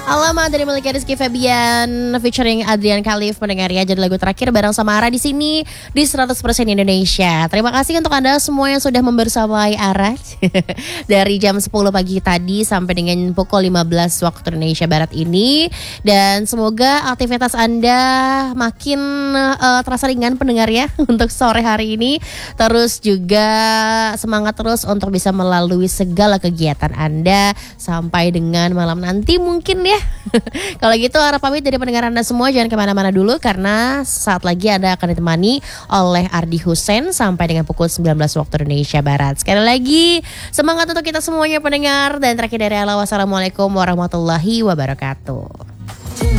Alamat dari milik Rizky Febian featuring Adrian Khalif, pendengar ya. Jadi lagu terakhir bareng sama Ara di sini di 100% Indonesia. Terima kasih untuk Anda semua yang sudah membersamai Ara dari jam 10 pagi tadi sampai dengan pukul 15 waktu Indonesia Barat ini. Dan semoga aktivitas Anda makin terasa ringan pendengar ya untuk sore hari ini. Terus juga semangat terus untuk bisa melalui segala kegiatan Anda sampai dengan malam nanti mungkin ya. Kalau gitu Ara pamit dari pendengar Anda semua, jangan kemana-mana dulu karena saat lagi Anda akan ditemani oleh Ardi Hussein sampai dengan pukul 19 waktu Indonesia Barat. Sekali lagi semangat untuk kita semuanya pendengar, dan terakhir dari Allah, wassalamualaikum warahmatullahi wabarakatuh.